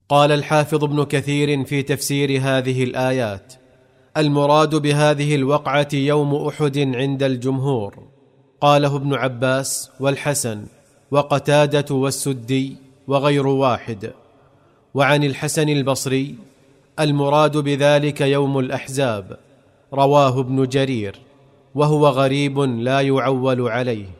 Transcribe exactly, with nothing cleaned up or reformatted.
قال الحافظ ابن كثير في تفسير هذه الآيات: المراد بهذه الوقعة يوم أحد عند الجمهور. قاله ابن عباس والحسن وقتادة والسدي وغير واحد. وعن الحسن البصري: المراد بذلك يوم الأحزاب. رواه ابن جرير، وهو غريب لا يعول عليه.